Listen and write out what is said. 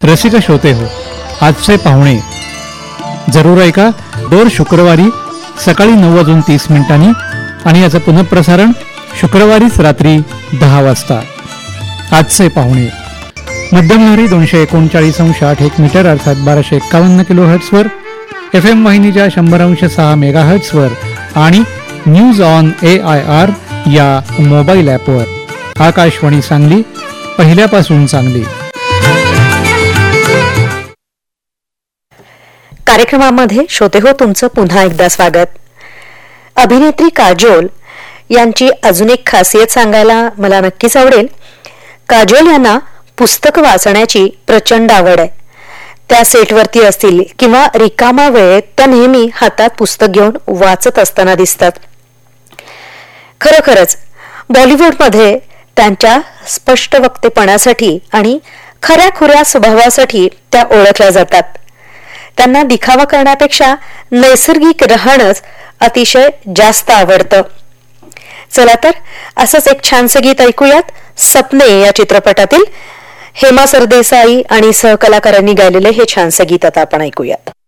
रसिक श्रोते हो, आजचे पाहुणे जरूर ऐका दर शुक्रवारी सकाळी 9:30 आणि याचं पुनःप्रसारण शुक्रवारीच रात्री 10 वाजता. आजचे पाहुणे मध्यमलहरी 239.8 मीटर अर्थात 1251 किलोहर्ट्झवर, FM वाहिनीच्या 100.6 मेगाहर्ट्झवर आणि न्यूज ऑन AIR या मोबाईल ॲपवर. आकाशवाणी सांगली, पहिल्यापासून चांगली. कार्यक्रमामध्ये श्रोते हो, तुमचं पुन्हा एकदा स्वागत. अभिनेत्री काजोल यांची अजून एक खासियत सांगायला मला नक्कीच आवडेल. काजोल यांना पुस्तक वाचण्याची प्रचंड आवड आहे. त्या सेटवरती असतील किंवा रिकामा वेळेत त्या नेहमी हातात पुस्तक घेऊन वाचत असताना दिसतात. खरोखरच बॉलिवूडमध्ये त्यांच्या स्पष्ट वक्तेपणासाठी आणि खऱ्याखुऱ्या स्वभावासाठी त्या ओळखल्या जातात. त्यांना दिखावा करण्यापेक्षा नैसर्गिक राहणंच अतिशय जास्त आवडतं. चला तर असंच एक छानसं गीत ऐकूयात. सपने या चित्रपटातील हेमा सरदेसाई आणि सहकलाकारांनी गायलेले हे छानसं गीत आता आपण ऐकूयात.